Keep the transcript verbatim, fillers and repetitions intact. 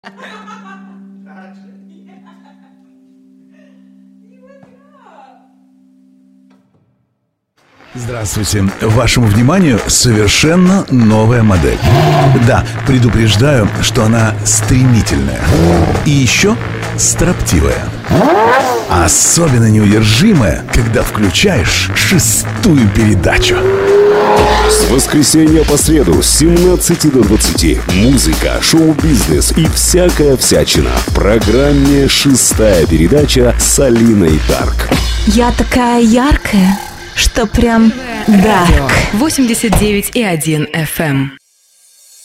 Здравствуйте. Вашему вниманию совершенно новая модель. Да, предупреждаю, что она стремительная. И еще строптивая. Особенно неудержимая, когда включаешь шестую передачу. С воскресенья по среду с семнадцати до двадцати музыка, шоу-бизнес и всякая всячина в программе «Шестая передача» с Алиной Дарк. Я такая яркая, что прям дарк. восемьдесят девять и один эф эм.